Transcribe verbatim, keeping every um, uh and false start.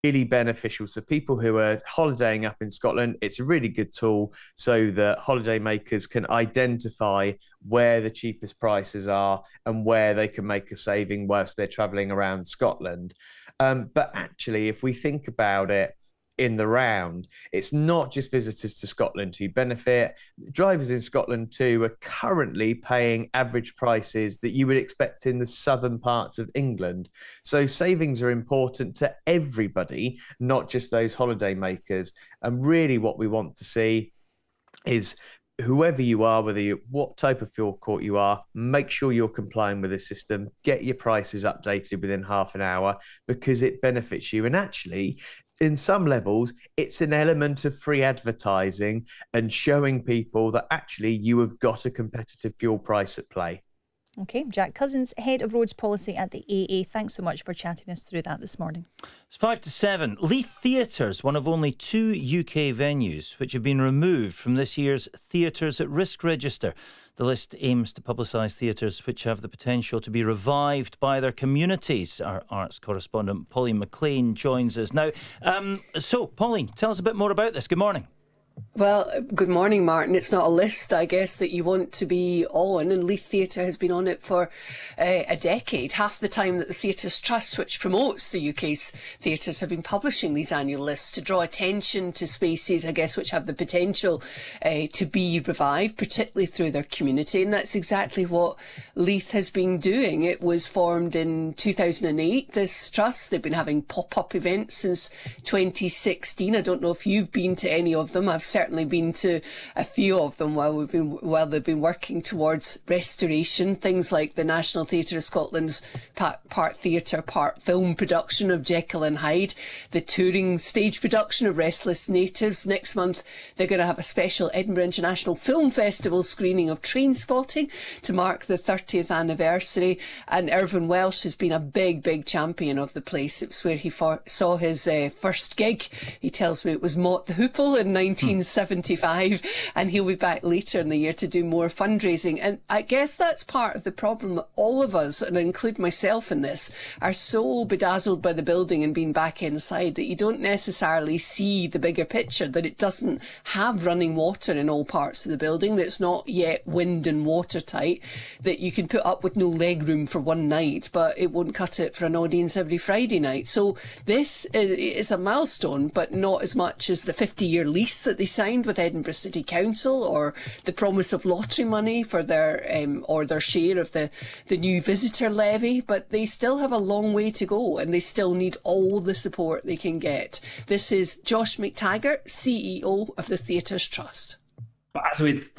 really beneficial. So people who are holidaying up in Scotland, it's a really good tool so that holidaymakers can identify where the cheapest prices are and where they can make a saving whilst they're traveling around Scotland. Um, but actually, if we think about it, in the round, it's not just visitors to Scotland who benefit. Drivers in Scotland too are currently paying average prices that you would expect in the southern parts of England. So savings are important to everybody, not just those holiday makers. And really what we want to see is whoever you are, whether you, what type of forecourt you are, make sure you're complying with the system, get your prices updated within half an hour because it benefits you. And actually, in some levels, it's an element of free advertising and showing people that actually you have got a competitive fuel price at play. OK, Jack Cousins, Head of Roads Policy at the A A. Thanks so much for chatting us through that this morning. It's five to seven. Leith Theatres, one of only two U K venues which have been removed from this year's Theatres at Risk register. The list aims to publicise theatres which have the potential to be revived by their communities. Our arts correspondent Pauline McLean joins us now. Um, so, Pauline, tell us a bit more about this. Good morning. Well, good morning, Martin. It's not a list, I guess, that you want to be on, and Leith Theatre has been on it for uh, a decade, half the time that the Theatres Trust, which promotes the U K's theatres, have been publishing these annual lists to draw attention to spaces, I guess, which have the potential uh, to be revived, particularly through their community, and that's exactly what Leith has been doing. It was formed in two thousand eight, this trust. They've been having pop-up events since twenty sixteen. I don't know if you've been to any of them. I've certainly been to a few of them while we've been while they've been working towards restoration. Things like the National Theatre of Scotland's part, part theatre, part film production of Jekyll and Hyde, the touring stage production of Restless Natives. Next month they're going to have a special Edinburgh International Film Festival screening of Trainspotting to mark the thirtieth anniversary. And Irvine Welsh has been a big, big champion of the place. It's where he for, saw his uh, first gig. He tells me it was Mott the Hoople in nineteen seventy-five, and he'll be back later in the year to do more fundraising. And I guess that's part of the problem that all of us, and I include myself in this, are so bedazzled by the building and being back inside that you don't necessarily see the bigger picture, that it doesn't have running water in all parts of the building, that it's not yet wind and watertight, that you can put up with no leg room for one night, but it won't cut it for an audience every Friday night. So this is, is a milestone, but not as much as the fifty-year lease that they signed with Edinburgh City Council, or the promise of lottery money for their um, or their share of the, the new visitor levy. But they still have a long way to go, and they still need all the support they can get. This is Josh McTaggart, C E O of the Theatres Trust. But as with